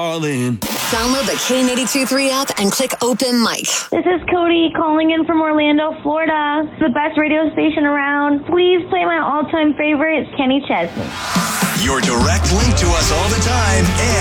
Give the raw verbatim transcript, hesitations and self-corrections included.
All in. Download the K eighty-two point three app and click open mic. This is Cody calling in from Orlando, Florida. It's the best radio station around. Please play my all-time favorite, Kenny Chesney. Your direct link to us all the time and